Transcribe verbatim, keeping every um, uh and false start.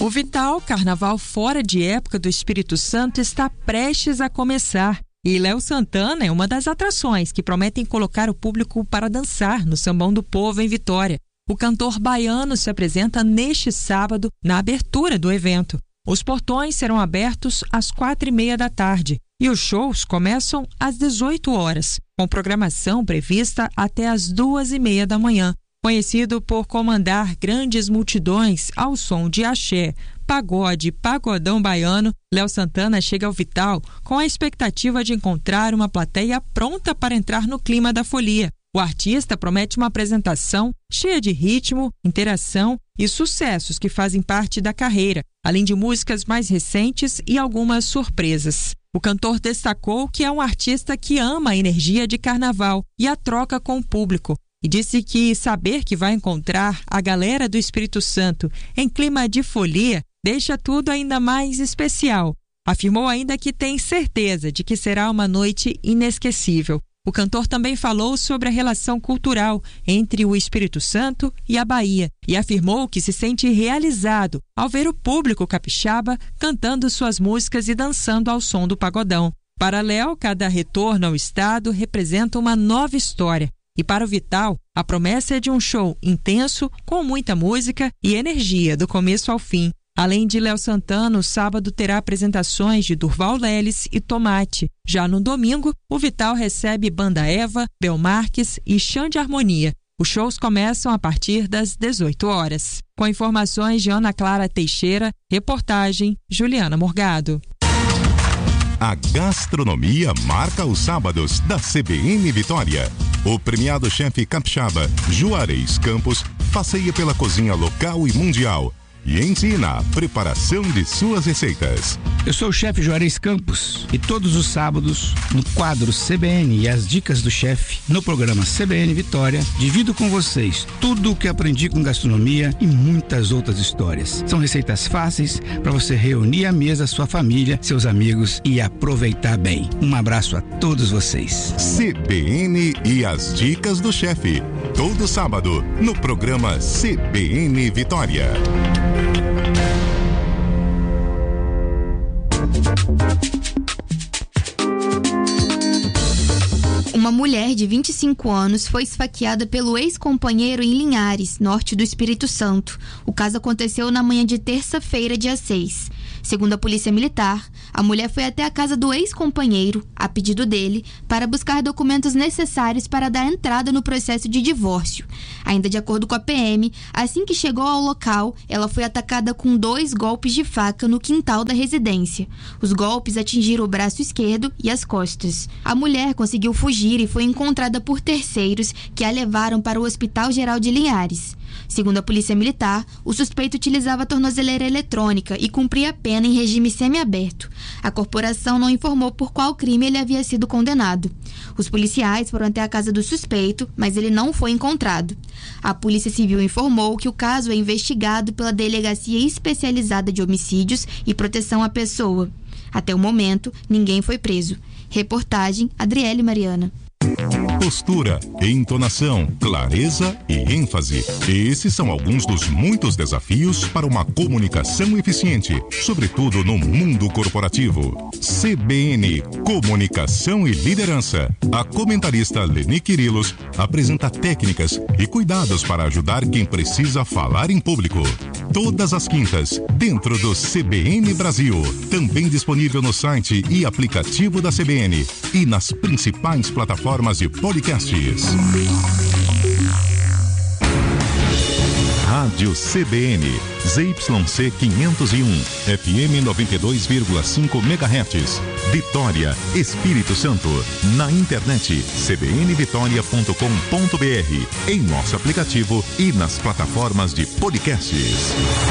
O Vital, carnaval fora de época do Espírito Santo, está prestes a começar. E Léo Santana é uma das atrações que prometem colocar o público para dançar no Sambão do Povo em Vitória. O cantor baiano se apresenta neste sábado na abertura do evento. Os portões serão abertos às quatro e meia da tarde e os shows começam às dezoito horas, com programação prevista até às duas e meia da manhã. Conhecido por comandar grandes multidões ao som de axé, pagode, pagodão baiano, Léo Santana chega ao Vital com a expectativa de encontrar uma plateia pronta para entrar no clima da folia. O artista promete uma apresentação cheia de ritmo, interação e sucessos que fazem parte da carreira, além de músicas mais recentes e algumas surpresas. O cantor destacou que é um artista que ama a energia de carnaval e a troca com o público. E disse que saber que vai encontrar a galera do Espírito Santo em clima de folia deixa tudo ainda mais especial. Afirmou ainda que tem certeza de que será uma noite inesquecível. O cantor também falou sobre a relação cultural entre o Espírito Santo e a Bahia e afirmou que se sente realizado ao ver o público capixaba cantando suas músicas e dançando ao som do pagodão. Para Léo, cada retorno ao estado representa uma nova história. E para o Vital, a promessa é de um show intenso, com muita música e energia do começo ao fim. Além de Léo Santana, o sábado terá apresentações de Durval Leles e Tomate. Já no domingo, o Vital recebe Banda Eva, Bel Marques e Xande Harmonia. Os shows começam a partir das dezoito horas. Com informações de Ana Clara Teixeira, reportagem Juliana Morgado. A gastronomia marca os sábados da C B N Vitória. O premiado chefe capixaba Juarez Campos passeia pela cozinha local e mundial e ensina a preparação de suas receitas. Eu sou o chefe Juarez Campos e todos os sábados, no quadro C B N e as dicas do chefe, no programa C B N Vitória, divido com vocês tudo o que aprendi com gastronomia e muitas outras histórias. São receitas fáceis para você reunir à mesa sua família, seus amigos e aproveitar bem. Um abraço a todos vocês. C B N e as dicas do chefe, todo sábado, no programa C B N Vitória. Uma mulher de vinte e cinco anos foi esfaqueada pelo ex-companheiro em Linhares, norte do Espírito Santo. O caso aconteceu na manhã de terça-feira, dia seis. Segundo a Polícia Militar, a mulher foi até a casa do ex-companheiro, a pedido dele, para buscar documentos necessários para dar entrada no processo de divórcio. Ainda de acordo com a P M, assim que chegou ao local, ela foi atacada com dois golpes de faca no quintal da residência. Os golpes atingiram o braço esquerdo e as costas. A mulher conseguiu fugir e foi encontrada por terceiros que a levaram para o Hospital Geral de Linhares. Segundo a Polícia Militar, o suspeito utilizava a tornozeleira eletrônica e cumpria a pena em regime semiaberto. A corporação não informou por qual crime ele havia sido condenado. Os policiais foram até a casa do suspeito, mas ele não foi encontrado. A Polícia Civil informou que o caso é investigado pela Delegacia Especializada de Homicídios e Proteção à Pessoa. Até o momento, ninguém foi preso. Reportagem Adriele Mariana. Postura, entonação, clareza e ênfase. Esses são alguns dos muitos desafios para uma comunicação eficiente, sobretudo no mundo corporativo. C B N, Comunicação e Liderança. A comentarista Leni Quirilos apresenta técnicas e cuidados para ajudar quem precisa falar em público. Todas as quintas, dentro do C B N Brasil. Também disponível no site e aplicativo da C B N e nas principais plataformas de podcasts. Rádio C B N, Z Y C quinhentos e um, F M noventa e dois vírgula cinco megahertz, Vitória, Espírito Santo. Na internet, c b n vitória ponto com ponto b r, em nosso aplicativo e nas plataformas de podcasts.